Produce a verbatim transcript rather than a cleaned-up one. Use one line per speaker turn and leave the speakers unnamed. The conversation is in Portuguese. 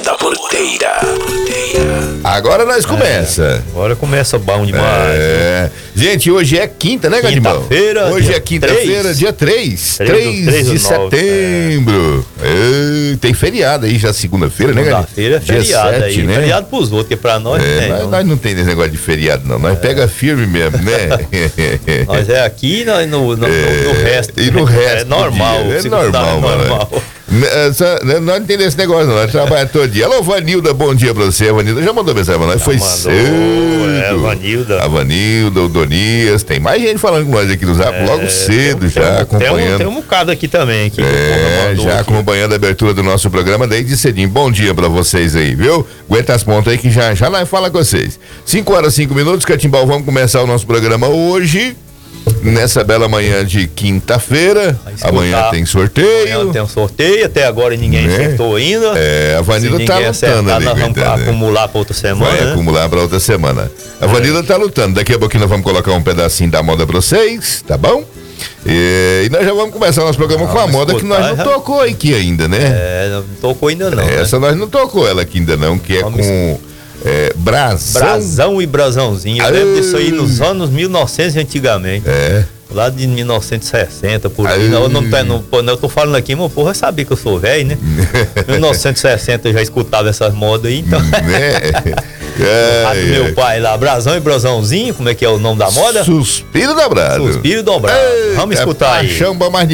da Porteira.
Agora nós começa.
É, agora começa bom demais.
É. Gente, hoje é quinta, né, Gadimão?
Quinta-feira.
Hoje é quinta-feira, dia três. três de setembro. É. É, tem feriado aí já segunda-feira, né, Gadimão?
Segunda-feira é feriado sete, aí. Né? Feriado pros outros, porque pra nós
é,
não tem.
Nós não. nós não tem esse negócio de feriado, não. Nós é. pega firme mesmo, né?
Nós é aqui nós no, no, é. no, no resto.
E no resto.
É normal.
É normal, mano. Normal. Essa, nós não entendemos esse negócio, não. Nós trabalhamos todo dia. Alô, Vanilda, bom dia pra você. A Vanilda já mandou mensagem pra nós. Já Foi mandou, cedo.
É, a Vanilda.
A Vanilda, o Donias. Tem mais gente falando com nós aqui no Zap é, logo cedo, tem, já tem, acompanhando.
Tem um, tem um bocado aqui também. Aqui,
é, já aqui. Acompanhando a abertura do nosso programa desde cedinho. Bom dia pra vocês aí, viu? Aguenta as pontas aí que já, já nós fala com vocês. cinco horas e cinco minutos, Catimbau, vamos começar o nosso programa hoje. Nessa bela manhã de quinta-feira, amanhã tem sorteio.
Amanhã tem um sorteio, até agora ninguém né? acertou ainda.
É, a Vanilda tá lutando ali.
Nós vamos acumular para outra semana.
Vai
né?
acumular para outra semana. A Vanilda é. tá lutando. Daqui a pouquinho nós vamos colocar um pedacinho da moda para vocês, tá bom? E, e nós já vamos começar o nosso programa ah, com a moda que nós não já... tocou aqui ainda, né?
É, não tocou ainda não.
Essa
né?
nós não tocou ela aqui ainda não, que é vamos... com... É, brasão.
Brasão e brasãozinho. Eu lembro disso aí nos anos mil e novecentos antigamente.
É.
Lá de mil novecentos e sessenta, por aí. Não, não, não, não, eu tô falando aqui, meu porra, sabia que eu sou velho, né? mil novecentos e sessenta eu já escutava essas modas aí, então. É. do meu pai lá, Brasão e Brasãozinho, como é que é o nome da moda?
Suspiro Dobrado.
Suspiro Dobrado. Eita, vamos escutar aí.
Paixão mais de